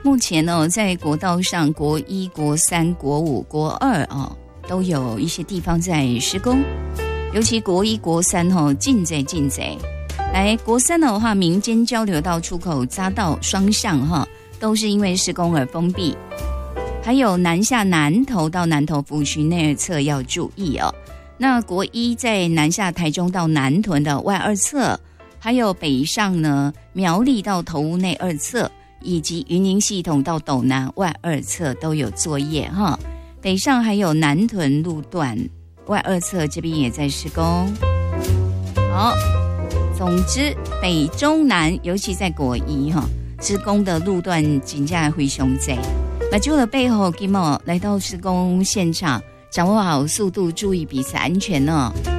目前呢，在国道上国1、国3、国5、国2都有一些地方在施工，尤其国1、国3进贼。来国3的话，民间交流道出口匝道双向都是因为施工而封闭。还有南下南投到南投服务区内侧要注意哦。那国1在南下台中到南屯的外2侧，还有北上呢苗栗到头屋内2侧。以及云林系统到斗南外2侧都有作业哈，北上还有南屯路段外2侧这边也在施工。好，总之北中南尤其在国1施工的路段真的非常多。那就了背后，今来到施工现场，掌握好速度，注意彼此安全哦。